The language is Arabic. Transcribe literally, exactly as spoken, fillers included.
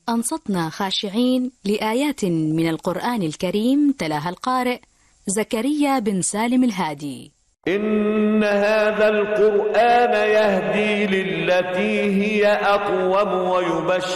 أنصتنا خاشعين لآيات من القرآن الكريم تلاها القارئ زكريا بن سالم الهادي. إن هذا القرآن يهدي للتي هي أقوم ويبشر